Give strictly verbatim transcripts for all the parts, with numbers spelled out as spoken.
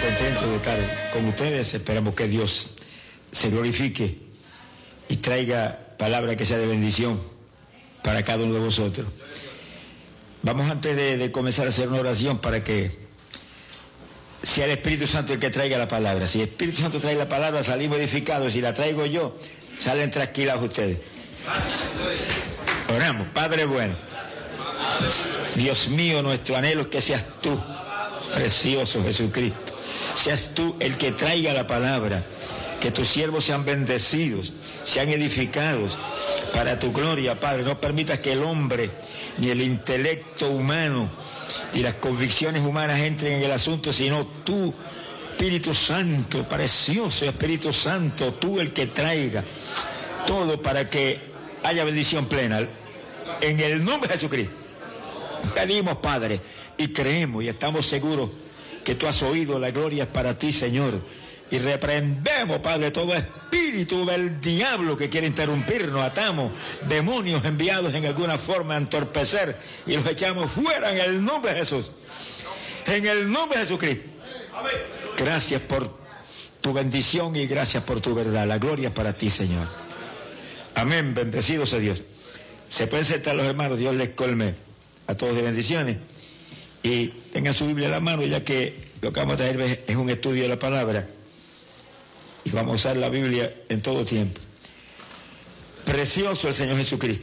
contentos de estar con ustedes. Esperamos que Dios se glorifique y traiga palabra que sea de bendición para cada uno de vosotros. Vamos antes de, de comenzar a hacer una oración para que sea el Espíritu Santo el que traiga la palabra. Si el Espíritu Santo trae la palabra, salimos edificados. Si la traigo yo, salen tranquilos ustedes. Oramos. Padre bueno, Dios mío, nuestro anhelo es que seas tú, precioso Jesucristo, seas tú el que traiga la palabra, que tus siervos sean bendecidos, sean edificados para tu gloria, Padre. No permitas que el hombre, ni el intelecto humano, ni las convicciones humanas entren en el asunto, sino tú, Espíritu Santo, precioso Espíritu Santo, tú el que traiga todo para que haya bendición plena. En el nombre de Jesucristo pedimos, Padre, y creemos y estamos seguros que tú has oído. La gloria es para ti, Señor. Y reprendemos, Padre, todo espíritu del diablo que quiere interrumpirnos. Atamos demonios enviados en alguna forma a entorpecer y los echamos fuera en el nombre de Jesús. En el nombre de Jesucristo. Gracias por tu bendición y gracias por tu verdad. La gloria es para ti, Señor. Amén. Bendecido sea Dios. Se pueden sentar los hermanos. Dios les colme a todos de bendiciones. Y tengan su Biblia en la mano, ya que lo que vamos a traer es un estudio de la palabra. Y vamos a usar la Biblia en todo tiempo. Precioso el Señor Jesucristo.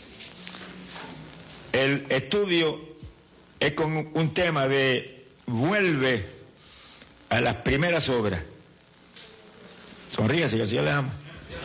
El estudio es con un tema de vuelve a las primeras obras. Sonríase, que así yo le amo.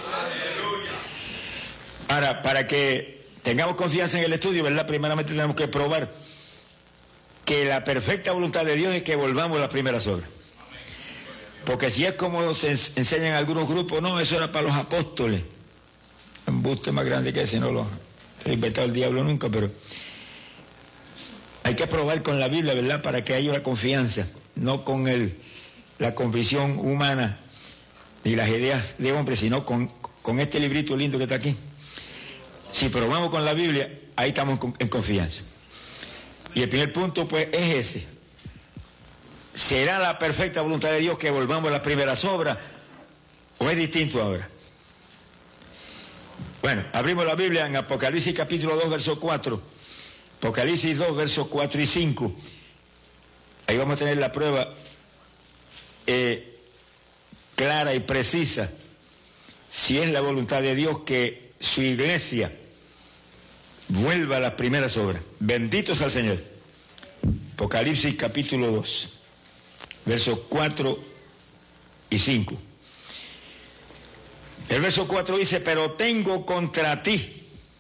Ahora, para que tengamos confianza en el estudio, ¿verdad? Primeramente tenemos que probar que la perfecta voluntad de Dios es que volvamos a las primeras obras. Porque si es como se enseñan algunos grupos, no, eso era para los apóstoles. Un embuste más grande que ese no lo ha inventado el diablo nunca, pero hay que probar con la Biblia, ¿verdad? Para que haya una confianza, no con el, la convicción humana ni las ideas de hombres, sino con, con este librito lindo que está aquí. Si probamos con la Biblia, ahí estamos en confianza. Y el primer punto, pues, es ese. ¿Será la perfecta voluntad de Dios que volvamos a las primeras obras o es distinto ahora? Bueno, abrimos la Biblia en Apocalipsis capítulo dos, verso cuatro. Apocalipsis dos, versos cuatro y cinco. Ahí vamos a tener la prueba eh, clara y precisa si es la voluntad de Dios que su iglesia vuelva a las primeras obras. Bendito sea el Señor. Apocalipsis capítulo dos, versos cuatro y cinco. El verso cuatro dice: pero tengo contra ti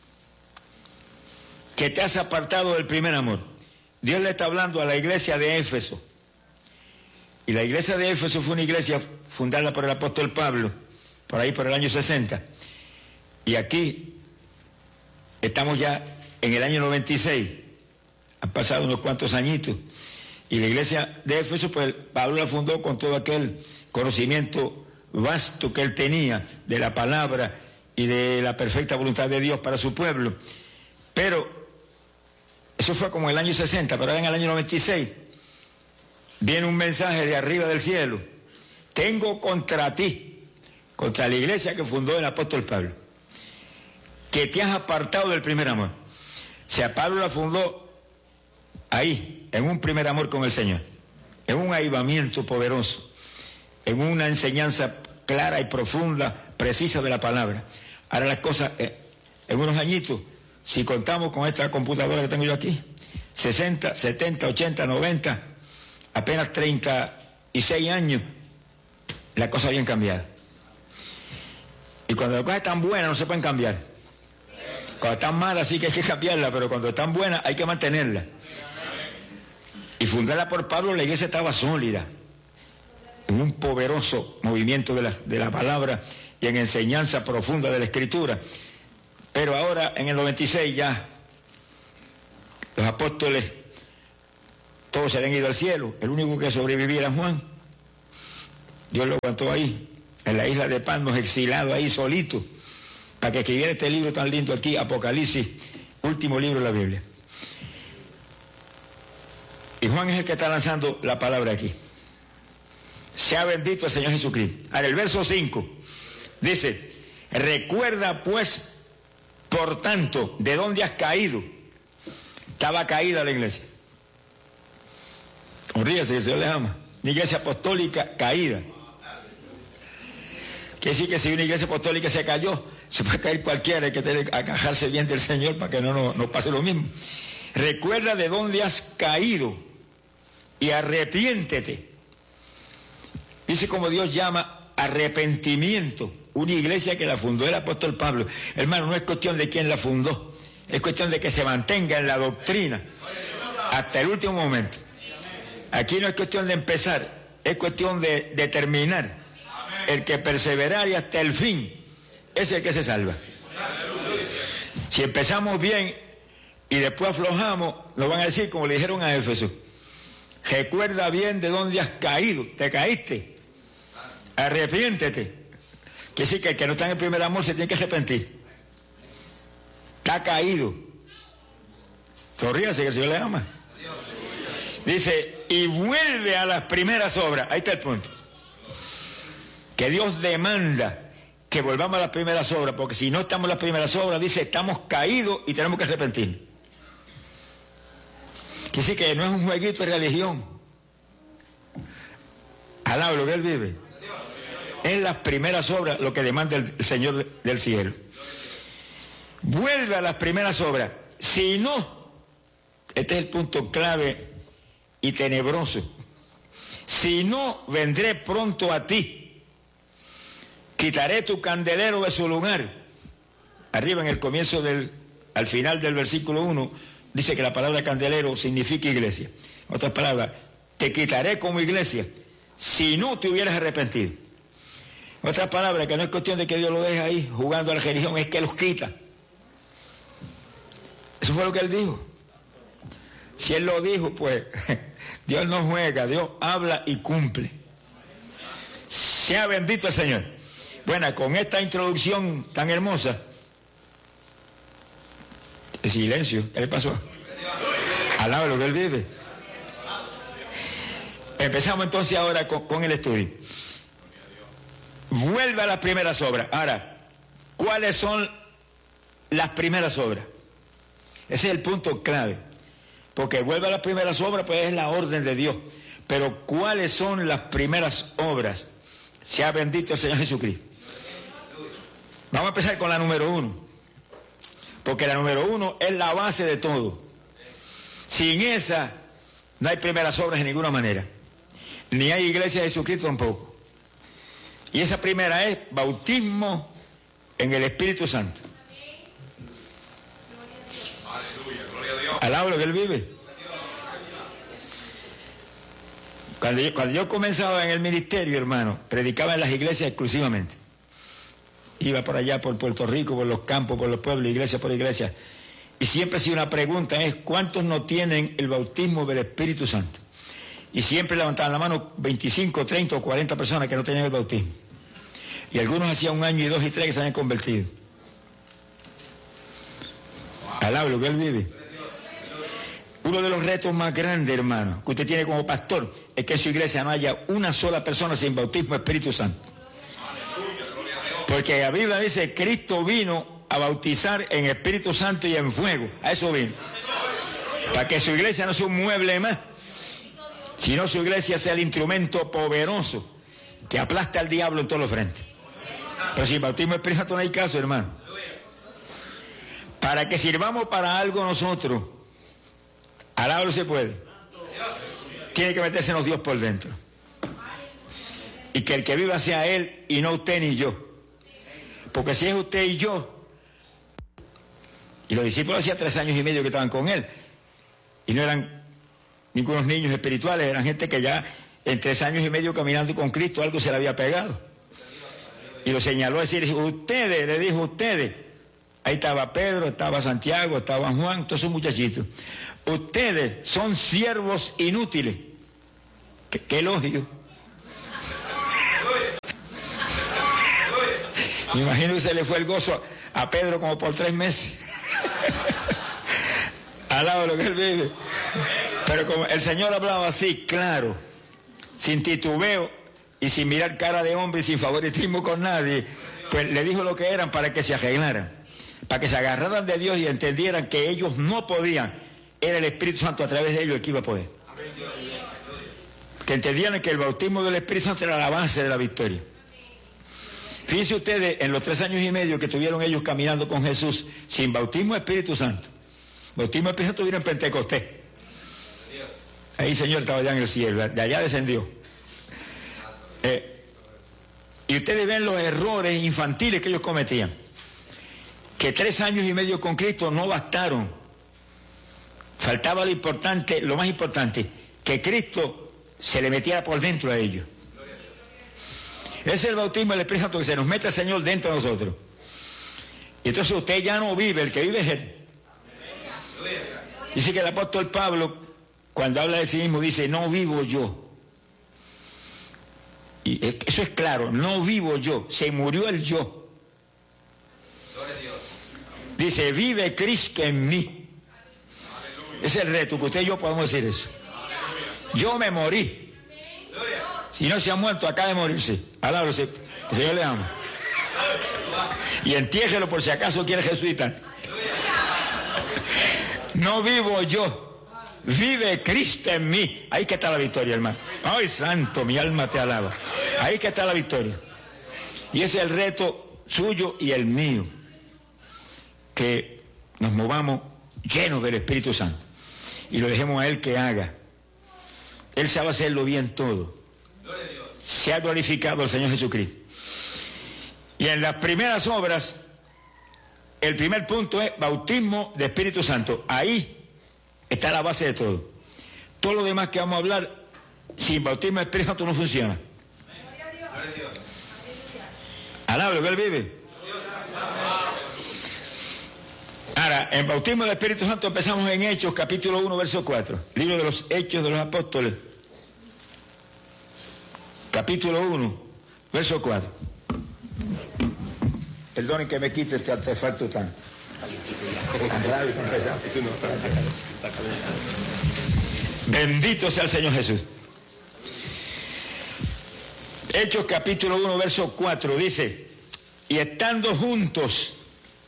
que te has apartado del primer amor. Dios le está hablando a la iglesia de Éfeso. Y la iglesia de Éfeso fue una iglesia fundada por el apóstol Pablo, por ahí por el año sesenta. Y aquí estamos ya en el año noventa y seis. Han pasado unos cuantos añitos. Y la iglesia de Éfeso, pues Pablo la fundó con todo aquel conocimiento vasto que él tenía de la palabra y de la perfecta voluntad de Dios para su pueblo. Pero eso fue como el año sesenta, pero ahora en el año noventa y seis viene un mensaje de arriba del cielo: tengo contra ti, contra la iglesia que fundó el apóstol Pablo, que te has apartado del primer amor. O sea, Pablo la fundó ahí, en un primer amor con el Señor, en un avivamiento poderoso, en una enseñanza clara y profunda, precisa de la palabra. Ahora las cosas, eh, en unos añitos, si contamos con esta computadora que tengo yo aquí, sesenta, setenta, ochenta, noventa, apenas treinta y seis años, las cosas habían cambiado. Y cuando las cosas están buenas no se pueden cambiar. Cuando están malas sí que hay que cambiarlas, pero cuando están buenas hay que mantenerlas. Y fundada por Pablo, la iglesia estaba sólida, en un poderoso movimiento de la, de la palabra y en enseñanza profunda de la Escritura. Pero ahora, en el noventa y seis, ya los apóstoles todos se habían ido al cielo. El único que sobrevivía era Juan. Dios lo aguantó ahí, en la isla de Patmos, exilado ahí solito, para que escribiera este libro tan lindo aquí, Apocalipsis, último libro de la Biblia. Y Juan es el que está lanzando la palabra aquí. Sea bendito el Señor Jesucristo. Ahora el verso cinco dice, recuerda pues, por tanto, de dónde has caído. Estaba caída la iglesia. Ríase que el Señor les ama. Una iglesia apostólica caída. Quiere decir que si una iglesia apostólica se cayó, se puede caer cualquiera, hay que tener que agajarse bien del Señor para que no nos no pase lo mismo. Recuerda de dónde has caído y arrepiéntete. Dice como Dios llama arrepentimiento. Una iglesia que la fundó el apóstol Pablo. Hermano, no es cuestión de quién la fundó, es cuestión de que se mantenga en la doctrina hasta el último momento. Aquí no es cuestión de empezar, es cuestión de, de terminar. El que perseverar y hasta el fin es el que se salva. Si empezamos bien y después aflojamos, nos van a decir como le dijeron a Éfeso, recuerda bien de dónde has caído, te caíste, arrepiéntete. Quiere decir que el que no está en el primer amor se tiene que arrepentir. Está caído. Sonríase que el Señor le ama. Dice, y vuelve a las primeras obras. Ahí está el punto. Que Dios demanda que volvamos a las primeras obras, porque si no estamos en las primeras obras, dice, estamos caídos y tenemos que arrepentir. Quiere decir que no es un jueguito de religión. Alaba lo que Él vive. Es las primeras obras lo que demanda el Señor del cielo. Vuelve a las primeras obras. Si no, este es el punto clave y tenebroso. Si no, vendré pronto a ti. Quitaré tu candelero de su lugar. Arriba en el comienzo del, al final del versículo uno, dice que la palabra candelero significa iglesia. En otras palabras, te quitaré como iglesia si no te hubieras arrepentido. En otras palabras, que no es cuestión de que Dios lo deje ahí jugando a la religión, es que los quita. Eso fue lo que Él dijo. Si Él lo dijo, pues Dios no juega, Dios habla y cumple. Sea bendito el Señor. Bueno, con esta introducción tan hermosa, el silencio, ¿qué le pasó? Alaba lo que Él vive. Empezamos entonces ahora con, con el estudio. Vuelve a las primeras obras. Ahora, ¿cuáles son las primeras obras? Ese es el punto clave. Porque vuelve a las primeras obras, pues es la orden de Dios. Pero ¿cuáles son las primeras obras? Sea bendito el Señor Jesucristo. Vamos a empezar con la número uno. Porque la número uno es la base de todo. Sin esa, no hay primeras obras de ninguna manera. Ni hay iglesia de Jesucristo tampoco. Y esa primera es bautismo en el Espíritu Santo. Alaba lo que Él vive. Cuando yo, cuando yo comenzaba en el ministerio, hermano, predicaba en las iglesias exclusivamente. Iba por allá, por Puerto Rico, por los campos, por los pueblos, iglesia por iglesia. Y siempre ha sido una pregunta, es ¿cuántos no tienen el bautismo del Espíritu Santo? Y siempre levantaban la mano veinticinco, treinta o cuarenta personas que no tenían el bautismo. Y algunos hacían un año y dos y tres que se habían convertido. Alaba lo que Él vive. Uno de los retos más grandes, hermano, que usted tiene como pastor, es que en su iglesia no haya una sola persona sin bautismo del Espíritu Santo. Porque la Biblia dice, Cristo vino a bautizar en Espíritu Santo y en fuego. A eso vino. Para que su iglesia no sea un mueble más, sino su iglesia sea el instrumento poderoso que aplasta al diablo en todos los frentes. Pero sin bautismo del Espíritu Santo no hay caso, hermano. Para que sirvamos para algo nosotros, alabado se puede. Tiene que metérsenos Dios por dentro. Y que el que viva sea Él y no usted ni yo. Porque si es usted y yo, y los discípulos hacía tres años y medio que estaban con Él, y no eran ningunos niños espirituales, eran gente que ya en tres años y medio caminando con Cristo algo se le había pegado. Y lo señaló a decir, ustedes, le dijo ustedes, ahí estaba Pedro, estaba Santiago, estaba Juan, todos esos muchachitos. Ustedes son siervos inútiles. ¿Qué, qué elogio? Me imagino que se le fue el gozo a, a Pedro como por tres meses. Alaba lo que Él vive. Pero como el Señor hablaba así, claro, sin titubeo, y sin mirar cara de hombre y sin favoritismo con nadie, pues le dijo lo que eran para que se arreglaran, para que se agarraran de Dios y entendieran que ellos no podían, era el Espíritu Santo a través de ellos el que iba a poder. Que entendieran que el bautismo del Espíritu Santo era la base de la victoria. Fíjense ustedes, en los tres años y medio que tuvieron ellos caminando con Jesús, sin bautismo del Espíritu Santo, bautismo del Espíritu Santo vino en Pentecostés. Ahí el Señor estaba allá en el cielo, de allá descendió. Eh, y ustedes ven los errores infantiles que ellos cometían. Que tres años y medio con Cristo no bastaron. Faltaba lo importante, lo más importante, que Cristo se le metiera por dentro a ellos. Ese es el bautismo del Espíritu Santo, que se nos mete el Señor dentro de nosotros. Y entonces usted ya no vive, el que vive es Él. Dice que el apóstol Pablo, cuando habla de sí mismo, dice, no vivo yo. Y eso es claro, no vivo yo, se murió el yo. Dice, vive Cristo en mí. Ese es el reto, que usted y yo podemos decir eso. Yo me morí. Si no se ha muerto, acaba de morirse. Alábrese, que el Señor le ama. Y entiérrelo por si acaso quiere resucitar. No vivo yo, vive Cristo en mí. Ahí que está la victoria, hermano. Ay, santo, mi alma te alaba. Ahí que está la victoria. Y ese es el reto suyo y el mío. Que nos movamos llenos del Espíritu Santo. Y lo dejemos a Él que haga. Él sabe hacerlo bien todo. Se ha glorificado el Señor Jesucristo. Y en las primeras obras, el primer punto es bautismo de Espíritu Santo. Ahí está la base de todo. Todo lo demás que vamos a hablar, sin bautismo de Espíritu Santo no funciona. Alablo que Él vive. Ahora, en bautismo del Espíritu Santo empezamos en Hechos, capítulo uno, verso cuatro. Libro de los Hechos de los Apóstoles. Capítulo uno, verso cuatro. Perdonen que me quite este artefacto tan, tan raro y tan pesado. Bendito sea el Señor Jesús. Hechos capítulo uno, verso cuatro, dice, y estando juntos,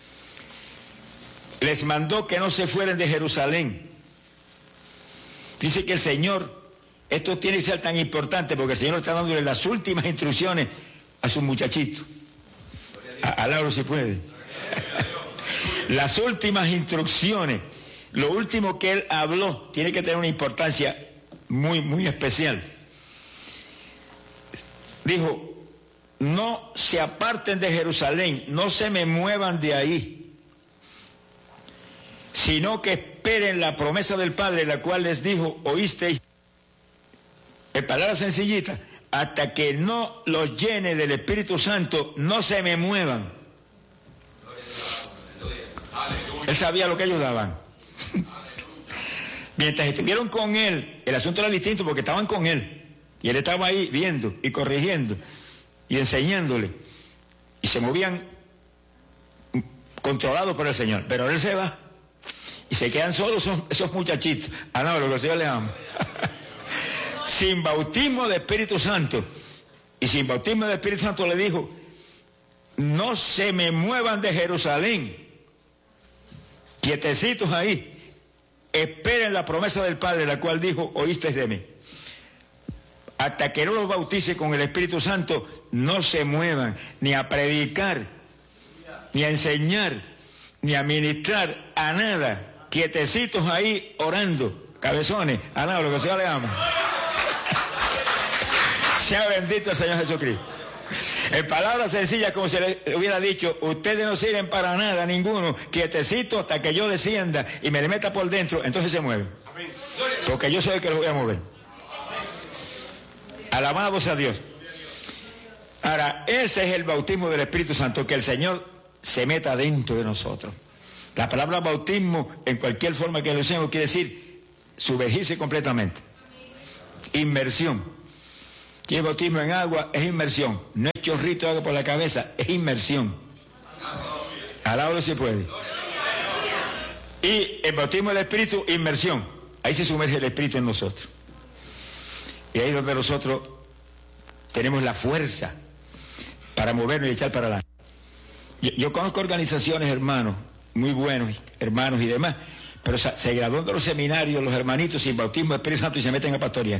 les mandó que no se fueran de Jerusalén. Dice que el Señor, esto tiene que ser tan importante porque el Señor está dándole las últimas instrucciones a sus muchachitos. Alabro si puede. Las últimas instrucciones, lo último que Él habló, tiene que tener una importancia muy, muy especial. Dijo, no se aparten de Jerusalén, no se me muevan de ahí, sino que esperen la promesa del Padre, la cual les dijo, oísteis, en palabras sencillitas, hasta que no los llene del Espíritu Santo, no se me muevan. Él sabía lo que ellos daban. Mientras estuvieron con Él, el asunto era distinto porque estaban con Él. Y Él estaba ahí viendo y corrigiendo y enseñándole. Y se movían controlados por el Señor. Pero Él se va. Y se quedan solos esos, esos muchachitos. Ah, no, lo que el Señor les ama. Sin bautismo de Espíritu Santo. Y sin bautismo de Espíritu Santo le dijo, no se me muevan de Jerusalén. Quietecitos ahí. Esperen la promesa del Padre, la cual dijo, oísteis de mí. Hasta que no los bautice con el Espíritu Santo, no se muevan ni a predicar, ni a enseñar, ni a ministrar a nada. Quietecitos ahí orando, cabezones, a nada, lo que sea le ama. Sea bendito el Señor Jesucristo. En palabras sencillas, como se le hubiera dicho, ustedes no sirven para nada, ninguno, quietecito hasta que yo descienda y me le meta por dentro, entonces se mueven. Porque yo soy el que los voy a mover. Alabado sea Dios. Ahora, ese es el bautismo del Espíritu Santo, que el Señor se meta dentro de nosotros. La palabra bautismo, en cualquier forma que lo usemos, quiere decir sumergirse completamente. Inmersión. Y el bautismo en agua es inmersión. No es chorrito de agua por la cabeza, es inmersión. Alábalo si puede. Y el bautismo del Espíritu, inmersión. Ahí se sumerge el Espíritu en nosotros. Y ahí es donde nosotros tenemos la fuerza para movernos y echar para adelante. Yo, yo conozco organizaciones, hermanos, muy buenos, hermanos y demás, pero se, se gradúan de los seminarios los hermanitos sin bautismo del Espíritu Santo y se meten a pastorear.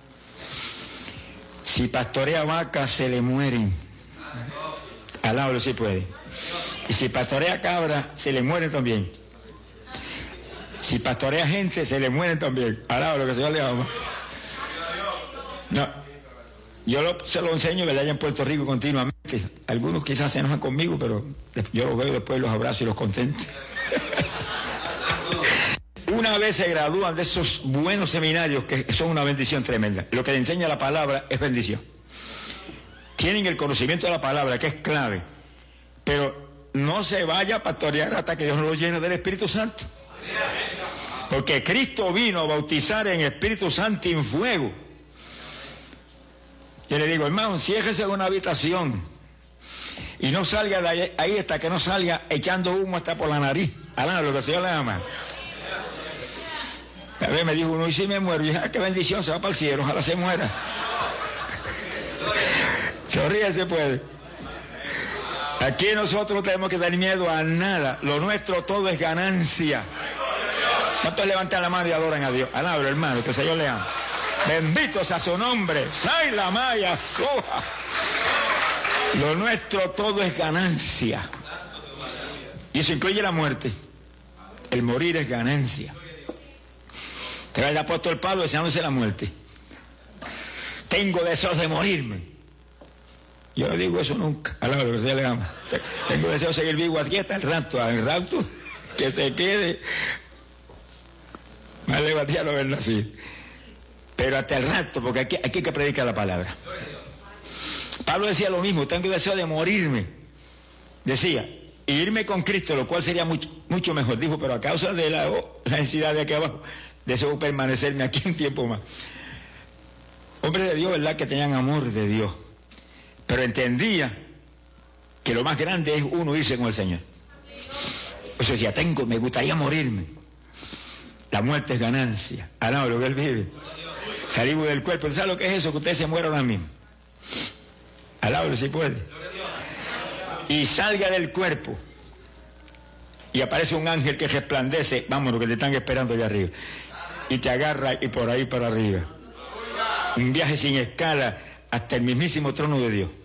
Si pastorea vacas, se le mueren. Alábalo si puede. Y si pastorea cabra, se le mueren también. Si pastorea gente, se le mueren también. Alábalo, que el Señor le ama. No, yo lo, se lo enseño, ¿verdad? Allá en Puerto Rico continuamente. Algunos quizás se enojan conmigo, pero yo los veo después, los abrazo y los contento. Una vez se gradúan de esos buenos seminarios que son una bendición tremenda. Lo que le enseña la palabra es bendición. Tienen el conocimiento de la palabra, que es clave. Pero no se vaya a pastorear hasta que Dios no lo llene del Espíritu Santo. Porque Cristo vino a bautizar en Espíritu Santo y en fuego. Yo le digo, hermano, enciérrese en una habitación y no salga de ahí, ahí hasta que no salga echando humo hasta por la nariz. Alá, lo que el Señor le ama. A ver, me dijo uno, y si me muero, y dije, ah, qué bendición, se va para el cielo, ojalá se muera. Sonríe se puede. Aquí nosotros no tenemos que tener miedo a nada. Lo nuestro todo es ganancia. ¿Cuántos levantan la mano y adoran a Dios? Alabro, hermano, que el Señor le ama. Bendito sea su nombre. Sai la maya soja. Lo nuestro todo es ganancia. Y eso incluye la muerte. El morir es ganancia. Trae el apóstol Pablo deseándose la muerte. Tengo deseos de morirme. Yo no digo eso nunca. Alaba lo que se le ama. Tengo deseos de seguir vivo aquí hasta el rato. Al rato que se quede. Me alegraría no haber nacido. Pero hasta el rato, porque aquí, aquí hay que predicar la palabra. Pablo decía lo mismo, tengo deseo de morirme. Decía, irme con Cristo, lo cual sería mucho, mucho mejor. Dijo, pero a causa de la, oh, la densidad de aquí abajo, deseo permanecerme aquí un tiempo más. Hombres de Dios, ¿verdad? Que tenían amor de Dios. Pero entendía que lo más grande es uno irse con el Señor. O sea, decía, tengo, me gustaría morirme. La muerte es ganancia. Ah, no, lo que él vive. Salimos del cuerpo. ¿Sabe lo que es eso? Que usted se muera ahora mismo. Alábalo si puede. Y salga del cuerpo. Y aparece un ángel que resplandece. Vámonos, que te están esperando allá arriba. Y te agarra y por ahí para arriba. Un viaje sin escala hasta el mismísimo trono de Dios.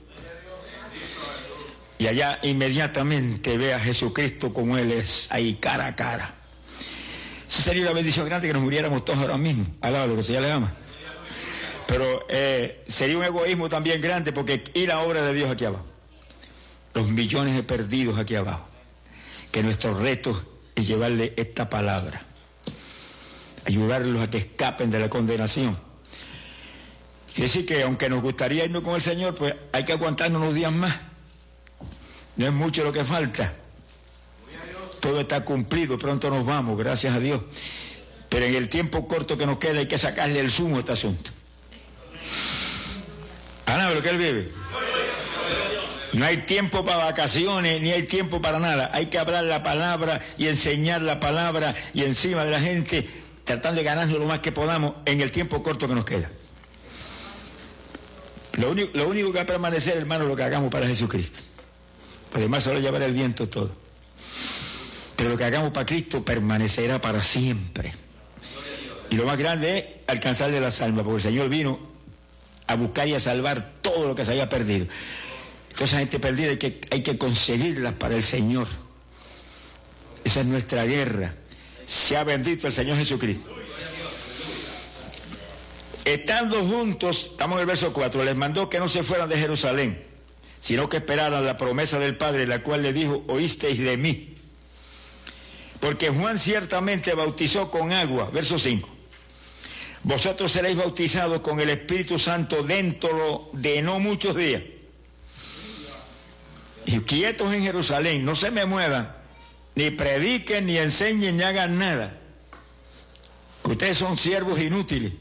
Y allá inmediatamente ve a Jesucristo como Él es, ahí cara a cara. Eso sería una bendición grande que nos muriéramos todos ahora mismo. Alábalo, que el Señor le ama. Pero eh, sería un egoísmo también grande porque y la obra de Dios aquí abajo. Los millones de perdidos aquí abajo. Que nuestro reto es llevarle esta palabra. Ayudarlos a que escapen de la condenación. Y decir que aunque nos gustaría irnos con el Señor, pues hay que aguantarnos unos días más. No es mucho lo que falta. Todo está cumplido, pronto nos vamos, gracias a Dios. Pero en el tiempo corto que nos queda hay que sacarle el zumo a este asunto. Ah, no, lo que él vive. No hay tiempo para vacaciones, ni hay tiempo para nada. Hay que hablar la palabra y enseñar la palabra y encima de la gente, tratando de ganarnos lo más que podamos en el tiempo corto que nos queda. Lo único, lo único que va a permanecer, hermano, es lo que hagamos para Jesucristo. Además se lo llevará el viento todo. Pero lo que hagamos para Cristo permanecerá para siempre. Y lo más grande es alcanzarle las almas, porque el Señor vino a buscar y a salvar todo lo que se había perdido. Toda esa gente perdida hay que, hay que conseguirlas para el Señor. Esa es nuestra guerra. Sea bendito el Señor Jesucristo. Estando juntos, estamos en el verso cuatro, les mandó que no se fueran de Jerusalén, sino que esperaran la promesa del Padre, la cual le dijo, oísteis de mí. Porque Juan ciertamente bautizó con agua, verso cinco. Vosotros seréis bautizados con el Espíritu Santo dentro de no muchos días. Y quietos en Jerusalén, no se me muevan, ni prediquen, ni enseñen, ni hagan nada. Que ustedes son siervos inútiles.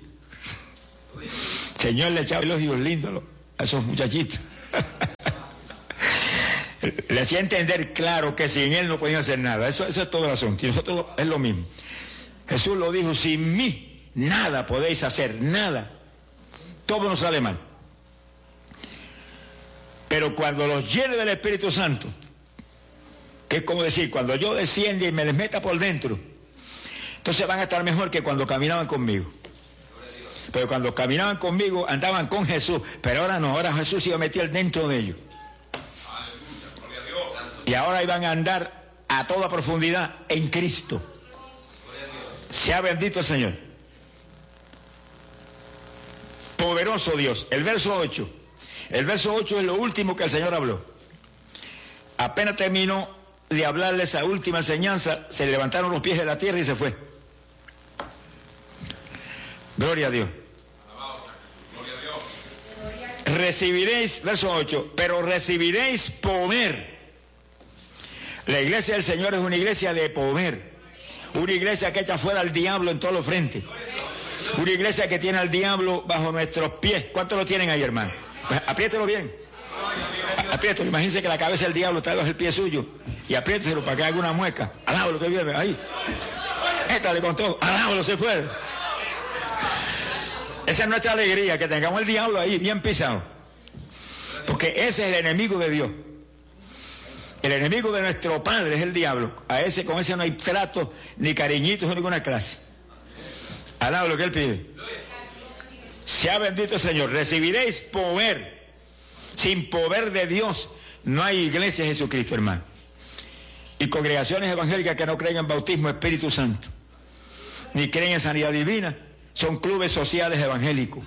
Señor le echaba elogios lindos a esos muchachitos. Le hacía entender claro que sin él no podían hacer nada. Eso, eso es todo el asunto. Y nosotros es lo mismo. Jesús lo dijo, sin mí nada podéis hacer, nada. Todo nos sale mal. Pero cuando los llene del Espíritu Santo, que es como decir, cuando yo descienda y me les meta por dentro, entonces van a estar mejor que cuando caminaban conmigo. Pero cuando caminaban conmigo andaban con Jesús, pero ahora no, ahora Jesús iba a meter dentro de ellos. Y ahora iban a andar a toda profundidad en Cristo. Sea bendito el Señor. Poderoso Dios. El verso ocho. El verso ocho es lo último que el Señor habló. Apenas terminó de hablarle esa última enseñanza, se levantaron los pies de la tierra y se fue. Gloria a Dios. Recibiréis, verso ocho, pero recibiréis poder. La iglesia del Señor es una iglesia de poder. Una iglesia que echa fuera al diablo en todos los frentes. Una iglesia que tiene al diablo bajo nuestros pies. ¿Cuántos lo tienen ahí, hermano? Pues apriételo bien. Apriételo. Imagínense que la cabeza del diablo está bajo el pie suyo. Y apriéteselo para que haga una mueca. Alábalo que viene ahí. Esta le contó. Alábalo se puede. Esa es nuestra alegría, que tengamos el diablo ahí bien pisado. Porque ese es el enemigo de Dios. El enemigo de nuestro Padre es el diablo. A ese, con ese no hay trato, ni cariñitos, ni ninguna clase. Alaba lo que él pide. Sea bendito el Señor. Recibiréis poder. Sin poder de Dios no hay iglesia de Jesucristo, hermano. Y congregaciones evangélicas que no creen en bautismo Espíritu Santo, ni creen en sanidad divina, son clubes sociales evangélicos.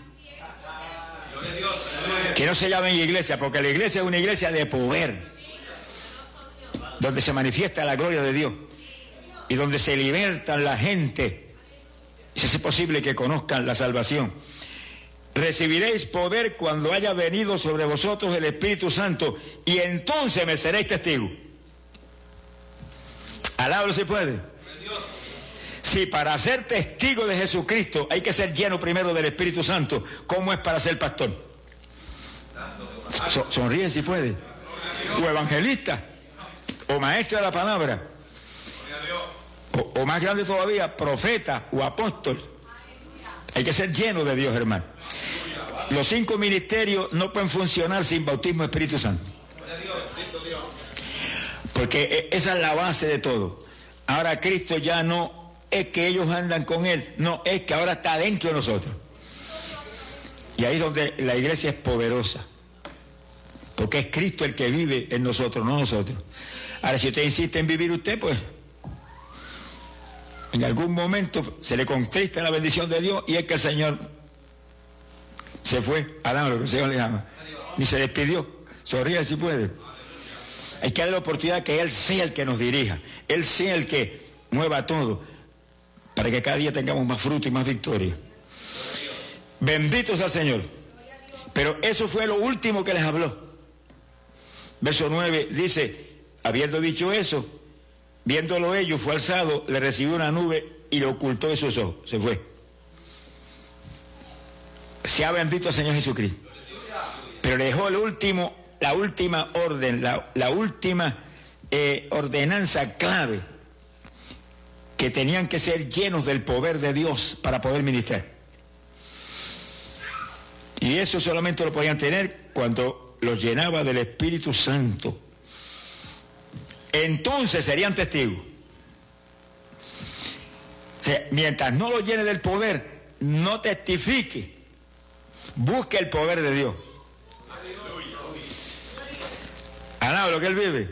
Que no se llamen iglesia, porque la iglesia es una iglesia de poder, donde se manifiesta la gloria de Dios y donde se libertan la gente, y si es posible que conozcan la salvación. Recibiréis poder cuando haya venido sobre vosotros el Espíritu Santo, y entonces me seréis testigos. Alábalo si puede. Si para ser testigo de Jesucristo hay que ser lleno primero del Espíritu Santo, ¿cómo es para ser pastor? So, sonríe si puede. O evangelista, o maestro de la palabra, o, o más grande todavía, profeta o apóstol. Hay que ser lleno de Dios, hermano. Los cinco ministerios no pueden funcionar sin bautismo Espíritu Santo, porque esa es la base de todo. Ahora Cristo ya no es que ellos andan con Él, no, es que ahora está dentro de nosotros. Y ahí es donde la iglesia es poderosa, porque es Cristo el que vive en nosotros, no nosotros. Ahora, si usted insiste en vivir usted, pues en algún momento se le contrista la bendición de Dios, y es que el Señor se fue, alaba lo que el Señor le llama, ni se despidió. Sonríe si puede. Hay que darle la oportunidad que Él sea el que nos dirija, Él sea el que mueva todo, para que cada día tengamos más fruto y más victoria. Bendito sea el Señor. Pero eso fue lo último que les habló. Verso nueve dice: habiendo dicho eso, viéndolo ellos, fue alzado, le recibió una nube y lo ocultó de sus ojos. Se fue. Sea bendito el Señor Jesucristo. Pero le dejó el último, la última orden, la, la última eh, ordenanza clave, que tenían que ser llenos del poder de Dios para poder ministrar. Y eso solamente lo podían tener cuando los llenaba del Espíritu Santo. Entonces serían testigos. O sea, mientras no lo llene del poder, no testifique. Busque el poder de Dios. Alaba lo que Él vive.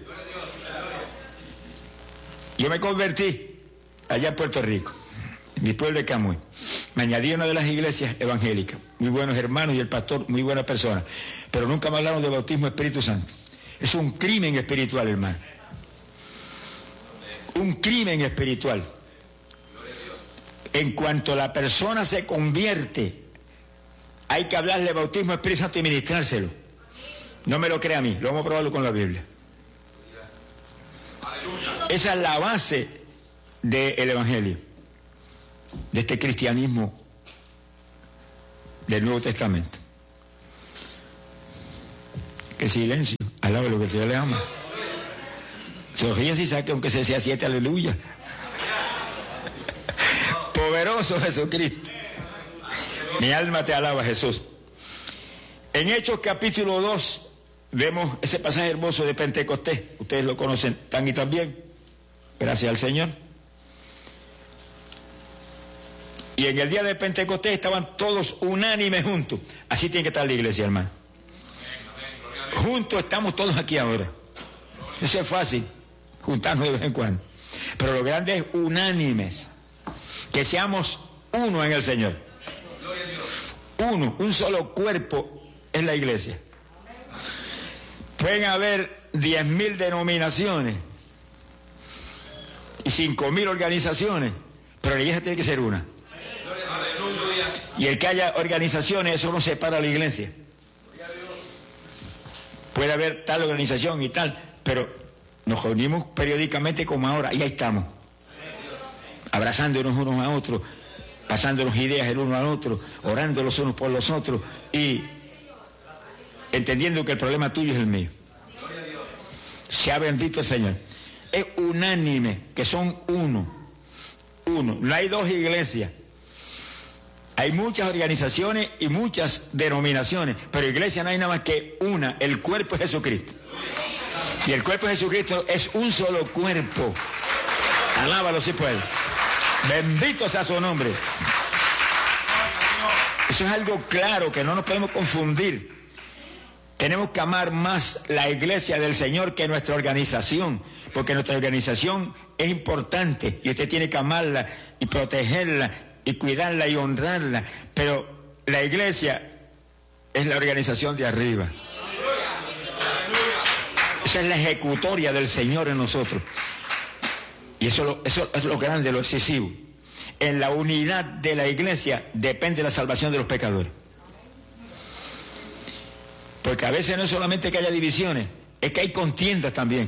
Yo me convertí allá en Puerto Rico, en mi pueblo de Camuy. Me añadí a una de las iglesias evangélicas, muy buenos hermanos, y el pastor, muy buena persona, pero nunca me hablaron de bautismo Espíritu Santo. Es un crimen espiritual, hermano. Un crimen espiritual. En cuanto la persona se convierte, hay que hablarle de bautismo Espíritu Santo y ministrárselo. No me lo crea a mí, lo vamos a probarlo con la Biblia. Esa es la base del Evangelio, de este cristianismo del Nuevo Testamento. Qué silencio, alaba lo que el Señor le ama. Sonríe si saque, aunque se sea siete, aleluya. Poderoso Jesucristo. Mi alma te alaba, Jesús. En Hechos capítulo dos, vemos ese pasaje hermoso de Pentecostés. Ustedes lo conocen tan y tan bien, gracias al Señor. Y en el día de Pentecostés estaban todos unánimes juntos. Así tiene que estar la iglesia, hermano. Juntos estamos todos aquí ahora. Eso es fácil, juntarnos de vez en cuando. Pero lo grande es unánimes. Que seamos uno en el Señor. Uno, un solo cuerpo es la iglesia. Pueden haber diez mil denominaciones y cinco mil organizaciones, pero la iglesia tiene que ser una. Y el que haya organizaciones, eso no separa a la iglesia. Puede haber tal organización y tal, pero nos reunimos periódicamente como ahora, y ahí estamos, abrazándonos unos a otros, pasándonos ideas el uno al otro, orando los unos por los otros y entendiendo que el problema tuyo es el mío. Sea bendito el Señor. Es unánime, que son uno, uno. No hay dos iglesias. Hay muchas organizaciones y muchas denominaciones, pero iglesia no hay nada más que una, el cuerpo es Jesucristo. Y el cuerpo de Jesucristo es un solo cuerpo. Alábalo si puede. Bendito sea su nombre. Eso es algo claro que no nos podemos confundir. Tenemos que amar más la iglesia del Señor que nuestra organización, porque nuestra organización es importante y usted tiene que amarla y protegerla y cuidarla y honrarla, pero la iglesia es la organización de arriba. Esa es la ejecutoria del Señor en nosotros. Y eso, eso es lo grande, lo excesivo. En la unidad de la iglesia depende la salvación de los pecadores. Porque a veces no es solamente que haya divisiones, es que hay contiendas también.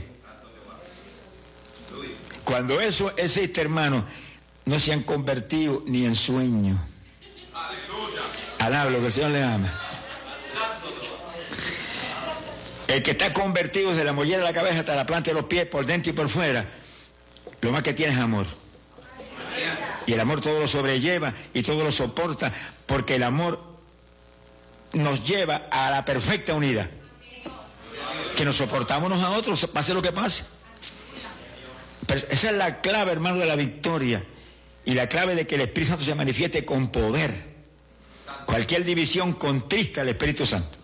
Cuando eso existe, hermano, no se han convertido ni en sueño. Alablo, que el Señor le ama. El que está convertido desde la mollera de la cabeza hasta la planta de los pies, por dentro y por fuera, lo más que tiene es amor. Y el amor todo lo sobrelleva y todo lo soporta, porque el amor nos lleva a la perfecta unidad. Que nos soportamos unos a otros, pase lo que pase. Pero esa es la clave, hermano, de la victoria. Y la clave de que el Espíritu Santo se manifieste con poder. Cualquier división contrista al Espíritu Santo.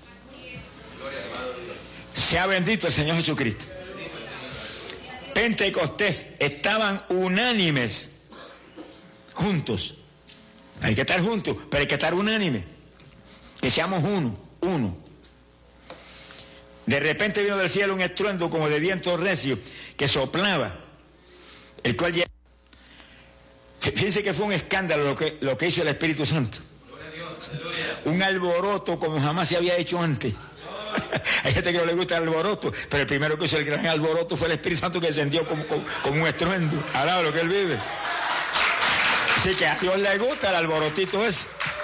Sea bendito el Señor Jesucristo. Pentecostés estaban unánimes, juntos. Hay que estar juntos, pero hay que estar unánimes. Que seamos uno, uno. De repente vino del cielo un estruendo como de viento recio que soplaba, el cual ya... Fíjense que fue un escándalo lo que, lo que hizo el Espíritu Santo. Un alboroto como jamás se había hecho antes. Hay gente que no le gusta el alboroto, pero el primero que hizo el gran alboroto fue el Espíritu Santo, que descendió como, como, como un estruendo. Alaba lo que él vive. Así que a Dios le gusta el alborotito ese.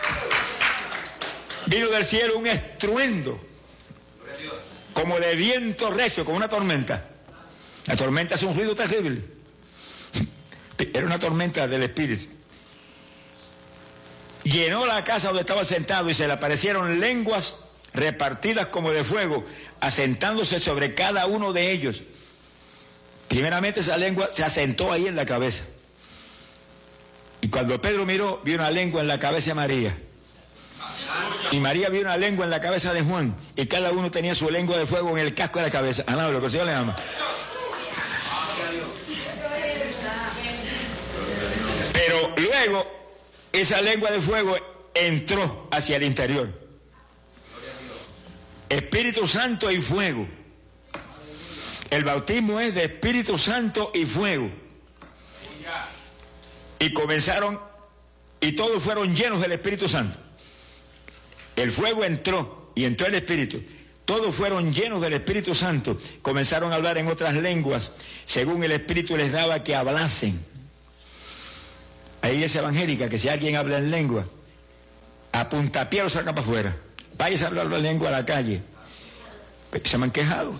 Vino del cielo un estruendo como de viento recio, como una tormenta. La tormenta hace un ruido terrible. Era una tormenta del Espíritu. Llenó la casa donde estaba sentado y se le aparecieron lenguas repartidas como de fuego, asentándose sobre cada uno de ellos. Primeramente esa lengua se asentó ahí en la cabeza. Y cuando Pedro miró, vio una lengua en la cabeza de María. Y María vio una lengua en la cabeza de Juan. Y cada uno tenía su lengua de fuego en el casco de la cabeza. Ah, no, lo que el Señor le ama. Pero luego, esa lengua de fuego entró hacia el interior. Espíritu Santo y fuego. El bautismo es de Espíritu Santo y fuego. Y comenzaron, y todos fueron llenos del Espíritu Santo. El fuego entró y entró el Espíritu. Todos fueron llenos del Espíritu Santo. Comenzaron a hablar en otras lenguas, según el Espíritu les daba que hablasen. Hay iglesia evangélica que si alguien habla en lengua, a puntapié lo saca para afuera. Váyase a hablar la lengua a la calle. Se me han quejado.